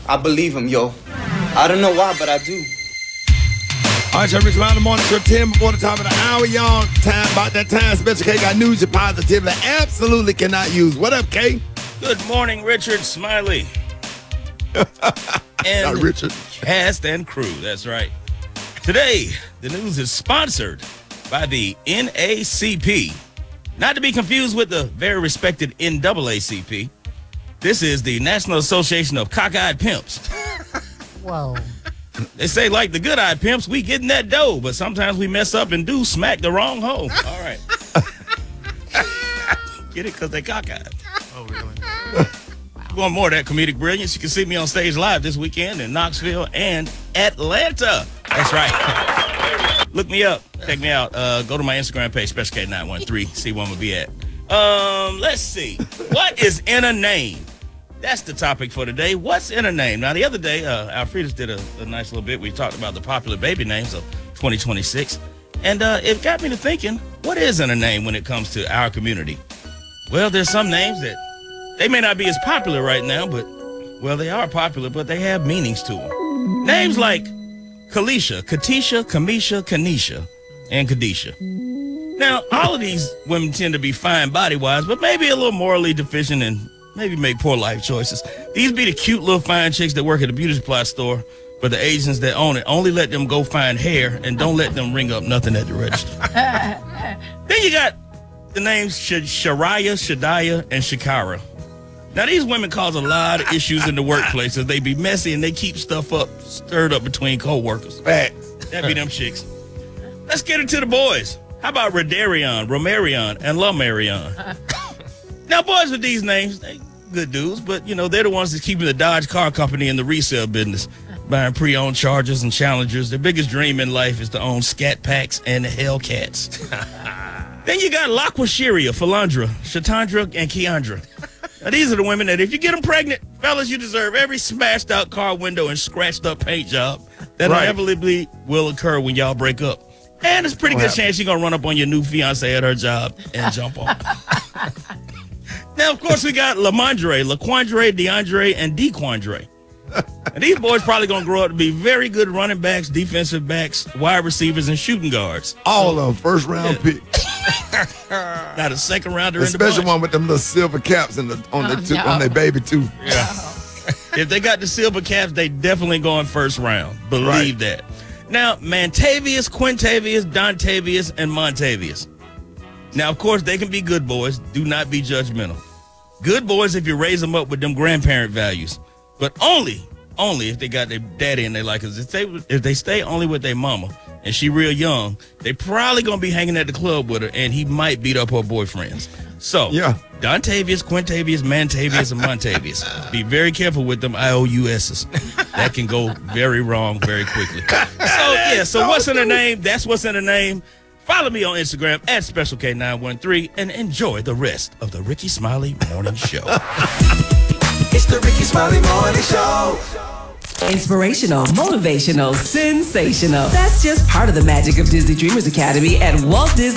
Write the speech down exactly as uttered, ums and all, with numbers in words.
I believe him, yo. I don't know why, but I do. All right, y'all, Rich around the morning show, ten before the top of the hour, y'all. Time about that time. Special K got news you positively absolutely cannot use. What up, K? Good morning, Richard Smiley. And Not Richard. Cast and crew, that's right. Today, the news is sponsored by the N A A C P. Not to be confused with the very respected N double A C P. This is the National Association of Cockeyed Pimps. Whoa. They say, like the good-eyed pimps, we getting that dough, but sometimes we mess up and do smack the wrong hoe. All right. Get it? Because they cockeyed. Oh, really? If you want more of that comedic brilliance, you can see me on stage live this weekend in Knoxville and Atlanta. That's right. Look me up. Check me out. Uh, go to my Instagram page, Special K nine one three. See where I'm going to be at. Um, let's see. What is in a name? That's the topic for today. What's in a name? Now, the other day, uh, Alfredas did a, a nice little bit. We talked about the popular baby names of twenty twenty-six. And uh, it got me to thinking, what is in a name when it comes to our community? Well, there's some names that they may not be as popular right now, but, well, they are popular, but they have meanings to them. Names like Kalisha, Katisha, Kamisha, Kanisha, and Kadisha. Now, all of these women tend to be fine body-wise, but maybe a little morally deficient and maybe make poor life choices. These be the cute little fine chicks that work at a beauty supply store, but the agents that own it only let them go find hair and don't let them ring up nothing at the register. Then you got the names Sh- Shariah, Shadiah, and Shakara. Now, these women cause a lot of issues in the workplace as they be messy and they keep stuff up, stirred up between co-workers. Facts. That be them chicks. Let's get into the boys. How about Rodarion, Romarion, and Lamarion? Now, boys with these names, they good dudes, but, you know, they're the ones that's keeping the Dodge Car Company in the resale business, buying pre-owned Chargers and Challengers. Their biggest dream in life is to own Scat Packs and Hellcats. Then you got Laquashiria, Philandra, Shatandra, and Keandra. Now, these are the women that if you get them pregnant, fellas, you deserve every smashed out car window and scratched up paint job that Right. inevitably will occur when y'all break up. And there's a pretty good chance you're going to run up on your new fiance at her job and jump on her. Now, of course, we got Lamondre, Laquandre, DeAndre, and DeQuandre. And these boys probably going to grow up to be very good running backs, defensive backs, wide receivers, and shooting guards. All of them first round pick. Not a second rounder in the Especially bunch. one with them little silver caps in the, on, Oh, their two, no. on their baby, too. Yeah. If they got the silver caps, they definitely going first round. Believe Right. that. Now, Mantavius, Quintavious, Dontavius, and Montavious. Now, of course, they can be good boys. Do not be judgmental. Good boys if you raise them up with them grandparent values. But only, only if they got their daddy and they like us. If they, if they stay only with their mama and she real young, they probably going to be hanging at the club with her and he might beat up her boyfriends. So, Yeah. Dontavius, Quintavious, Mantavius, and Montavious. Be very careful with them I O U S's. That can go very wrong very quickly. So, yeah, so what's in the name? That's what's in the name. Follow me on Instagram at Special K nine one three and enjoy the rest of the Ricky Smiley Morning Show. It's the Ricky Smiley Morning Show. Inspirational, motivational, sensational. That's just part of the magic of Disney Dreamers Academy at Walt Disney.